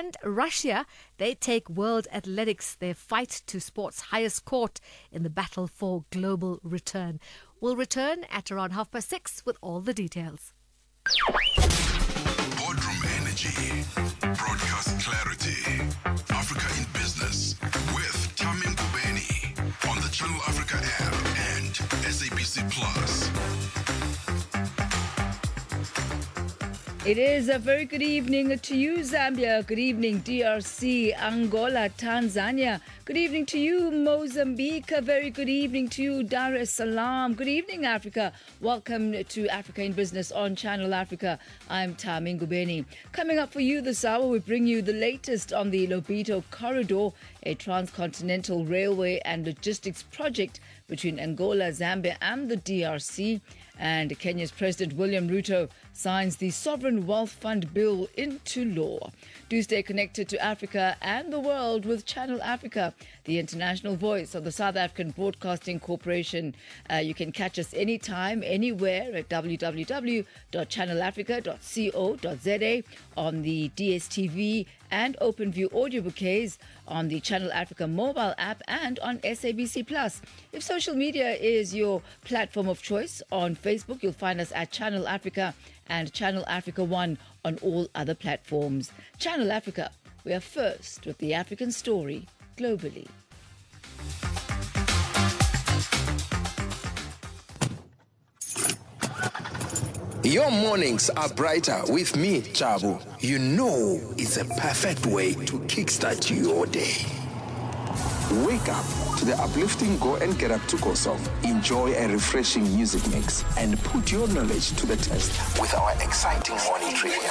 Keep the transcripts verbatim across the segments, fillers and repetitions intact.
And Russia, they take world athletics, their fight to sport's highest court in the battle for global return. We'll return at around half past six with all the details. Boardroom Energy. Broadcast clarity. Africa in Business with Tamim Kubeni on the Channel Africa app and S A B C Plus. It is a very good evening to you, Zambia. Good evening, D R C, Angola, Tanzania. Good evening to you, Mozambique. A very good evening to you, Dar es Salaam. Good evening, Africa. Welcome to Africa in Business on Channel Africa. I'm Tamim Kubeni. Coming up for you this hour, we bring you the latest on the Lobito Corridor, a transcontinental railway and logistics project between Angola, Zambia and the D R C. And Kenya's President William Ruto signs the Sovereign Wealth Fund bill into law. Do stay connected to Africa and the world with Channel Africa, the international voice of the South African Broadcasting Corporation. Uh, you can catch us anytime, anywhere at w w w dot channel africa dot co dot z a, on the D S T V and OpenView audio bouquets, on the Channel Africa mobile app and on S A B C Plus. If social media is your platform of choice, on Facebook you'll find us at Channel Africa and Channel Africa One on all other platforms. Channel Africa, we are first with the African story globally. Your mornings are brighter with me, Chabu. You know it's a perfect way to kickstart your day. Wake up to the uplifting Go and Get Up to Go song. Enjoy a refreshing music mix and put your knowledge to the test with our exciting morning trivia.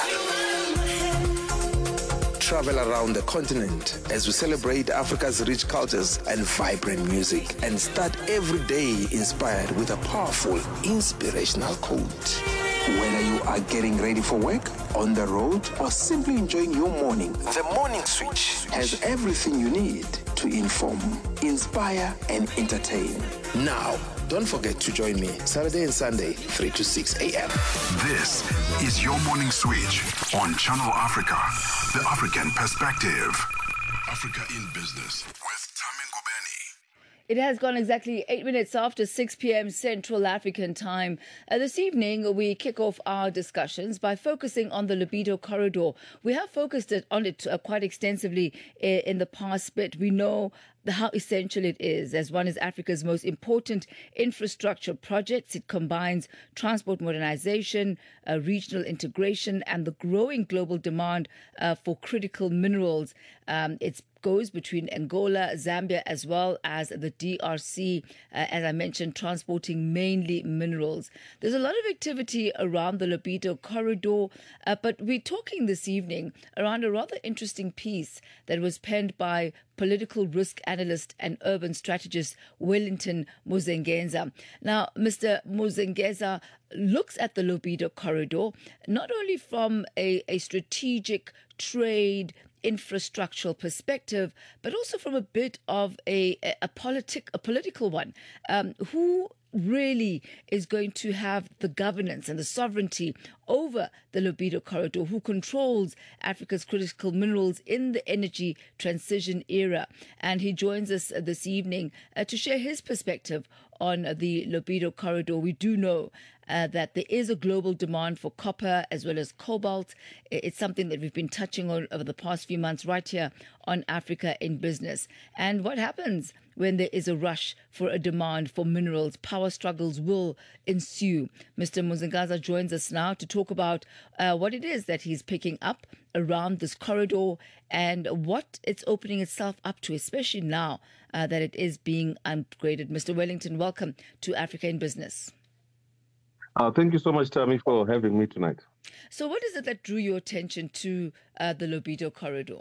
Travel around the continent as we celebrate Africa's rich cultures and vibrant music, and start every day inspired with a powerful, inspirational quote. Whether you are getting ready for work, on the road, or simply enjoying your morning, the Morning Switch has everything you need to inform, inspire, and entertain. Now, don't forget to join me Saturday and Sunday, three to six a.m. This is your Morning Switch on Channel Africa, the African perspective. Africa in Business with Tamim Kubeni. It has gone exactly eight minutes after six p.m. Central African time. Uh, this evening, we kick off our discussions by focusing on the Lobito Corridor. We have focused it, on it uh, quite extensively in, in the past, but we know the, how essential it is. As one is Africa's most important infrastructure projects, it combines transport modernization, uh, regional integration, and the growing global demand uh, for critical minerals. Um, it's goes between Angola, Zambia, as well as the D R C, uh, as I mentioned, transporting mainly minerals. There's a lot of activity around the Lobito Corridor, uh, but we're talking this evening around a rather interesting piece that was penned by political risk analyst and urban strategist Wellington Muzengeza. Now, Mister Muzengeza looks at the Lobito Corridor not only from a, a strategic trade infrastructural perspective, but also from a bit of a a, a politic a political one. Um, who really is going to have the governance and the sovereignty over the Lobito Corridor? Who controls Africa's critical minerals in the energy transition era? And he joins us this evening uh, to share his perspective on the Lobito Corridor. We do know uh, that there is a global demand for copper as well as cobalt. It's something that we've been touching on over the past few months right here on Africa in Business. And what happens when there is a rush for a demand for minerals? Power struggles will ensue. Mister Muzengeza joins us now to talk about uh, what it is that he's picking up around this corridor and what it's opening itself up to, especially now uh, that it is being upgraded. Mister Wellington, welcome to Africa in Business. Uh, thank you so much, Tammy, for having me tonight. So what is it that drew your attention to uh, the Lobito Corridor?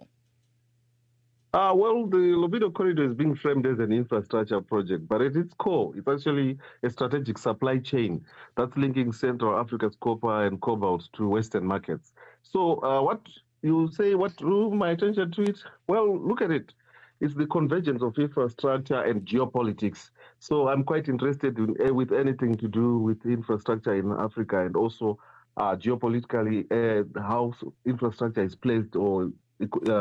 Uh, well, the Lobito Corridor is being framed as an infrastructure project, but at its core, it's actually a strategic supply chain that's linking Central Africa's copper and cobalt to Western markets. So uh, what you say, what drew my attention to it? Well, look at it. It's the convergence of infrastructure and geopolitics. So I'm quite interested in, uh, with anything to do with infrastructure in Africa, and also uh, geopolitically uh, how infrastructure is placed or uh,